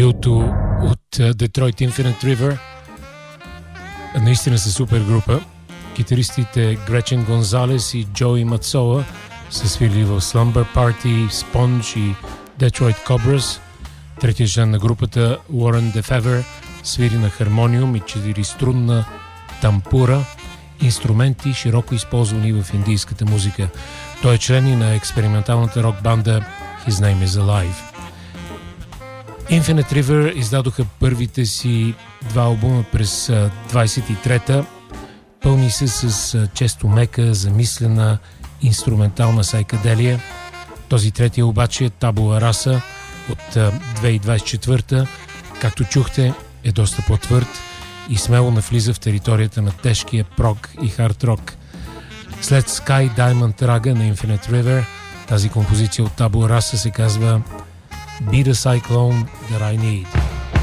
дуото от Detroit Infinite River. Наистина са супер група. Китаристите Гречен Гонзалес и Джои Мацоа са свирили в Slumber Party, Sponge и Detroit Cobras. Третия член на групата, Уорен Дефевер, свири на хармониум и 4-струнна тампура, инструменти широко използвани в индийската музика. Той е член и на експерименталната рок-банда His Name Is Alive. Infinite River издадоха първите си 2 албума през 23-та. Пълни се с често мека, замислена инструментална сайкаделия. Този третия обаче е Табула Раса от 2024-та. Както чухте, е доста по-твърд и смело навлиза в територията на тежкия прог и хард рок. След Sky Diamond Raga на Infinite River, тази композиция от Табула Раса се казва Be the Cyclone That I Need.